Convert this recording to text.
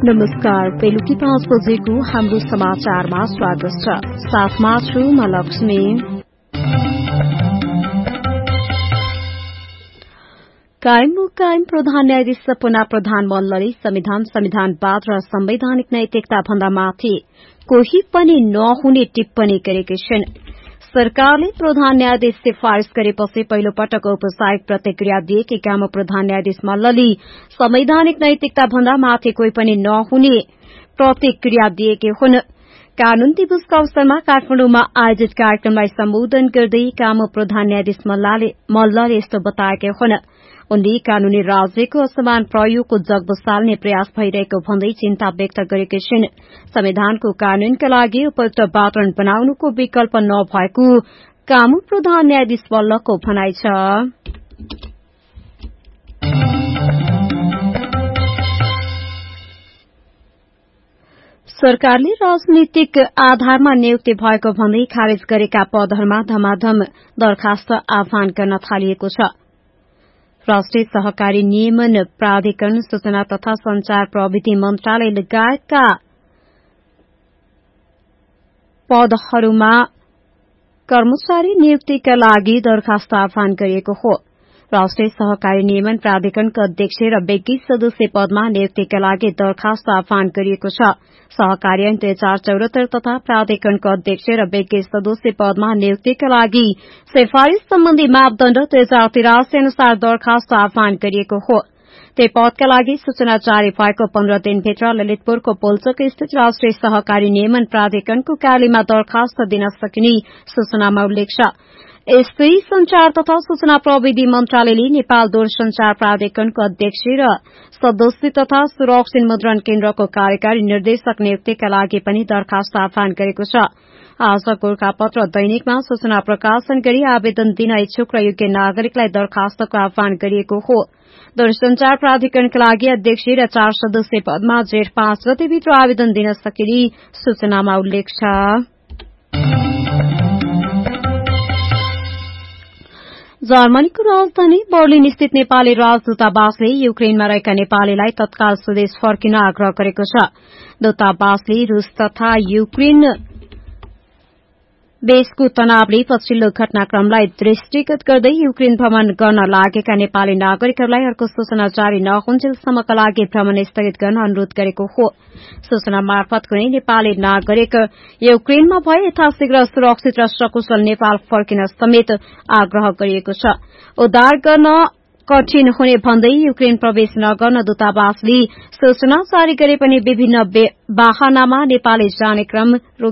नमस्कार, बेलुकी 5 बजेको हाम्रो समाचारमा स्वागत छ। साथमा छु म लक्ष्मी। कायम प्रधान न्यायाधीश सपना प्रधान मल्लले संविधानवाद र संवैधानिक नैतिकता भन्दा माथि कोही पनि नहुने टिप्पणी गरेकी छिन्। सरकारले प्रधान न्यायाधीश सिफारिश गरेपछि पहिलो पटक औपचारिक प्रतिक्रिया दिएकी कामु प्रधान न्यायाधीश मल्लले संवैधानिक नैतिकता भन्दा माथि कोही पनि नहुने प्रतिक्रिया दिएकी हुन्। कानून दिवसका अवसरमा काठमाडौँमा आयोजित कार्यक्रमलाई सम्बोधन गर्दै कामु प्रधान न्यायाधीश मल्लले यस्तो बताएका हुन्। उनले कानूनी राज्यको असमान प्रयोगको जग बसाल्ने प्रयास भइरहेको भन्दै चिन्ता व्यक्त गरेकी छिन्। संविधानको कानूनका लागि उपयुक्त वातावरण बनाउनुको विकल्प नभएको कामु प्रधान न्यायाधीश मल्लको भनाइ छ। सरकारले राजनीतिक आधारमा नियुक्ति भएको भन्दै खारेज गरेका पदहरूमा धमाधम दरखास्त आह्वान गर्न थालिएको छ। राष्ट्रिय सहकारी नियमन प्राधिकरण, सूचना तथा संचार प्रविधि मन्त्रालय लगायतका पदहरूमा कर्मचारी नियुक्तिका लागि दरखास्त आह्वान गरिएको हो। राष्ट्रिय सहकारी नियमन प्राधिकरणका अध्यक्ष र व्यक्ति सदस्य पदमा नियुक्तिका लागि दरखास्त आह्वान गरिएको छ। सहकारी ऐन 2074 तथा प्राधिकरणको अध्यक्ष र व्यक्ति सदस्य पदमा नियुक्तिका लागि सिफारिश सम्बन्धी मापदण्ड 2083 अनुसार दरखास्त आह्वान गरिएको हो। त्यही पदका लागि सूचना जारी भएको 15 दिनभित्र ललितपुरको पोलचोक स्थित राष्ट्रिय सहकारी नियमन प्राधिकरणको कार्यालयमा दरखास्त दिन सकिने सूचनामा उल्लेख छ। यस्तै संचार तथा सूचना प्रविधि मन्त्रालयले नेपाल दूरसंचार प्राधिकरणको अध्यक्ष र सदस्य तथा सुरक्षित मुद्रण केन्द्रको कार्यकारी निर्देशक नियुक्तिका लागि पनि दरखास्त आह्वान गरेको छ। आज गोरखापत्र दैनिकमा सूचना प्रकाशन गरी आवेदन दिन इच्छुक र योग्य नागरिकलाई दरखास्तको आह्वान गरिएको हो। दूरसंचार प्राधिकरणका लागि अध्यक्ष र 4 सदस्य पदमा जेठ 5 गतेभित्र आवेदन दिन सकिने सूचनामा उल्लेख छ। जर्मनीको राजधानी बर्लिन स्थित नेपाली राजदूतावासले युक्रेनमा रहेका नेपालीलाई तत्काल स्वदेश फर्किन आग्रह गरेको छ। दूतावासले रूस तथा युक्रेन देशको तनावले पछिल्लो घटनाक्रमलाई दृष्टिगत गर्दै युक्रेन भ्रमण गर्न लागेका नेपाली नागरिकहरूलाई अर्को सूचना जारी नहुन्जेलसम्मका लागि भ्रमण स्थगित गर्न अनुरोध गरेको हो। सूचना मार्फत कुनै नेपाली नागरिक युक्रेनमा भए यथाशीघ्र सुरक्षित र सकुशल नेपाल फर्किन समेत आग्रह गरिएको छ। उद्धार गर्न कठिन हुने भन्दै युक्रेन प्रवेश नगर्न दूतावासले सूचना जारी गरे पनि विभिन्न वाहनामा नेपाली जाने क्रम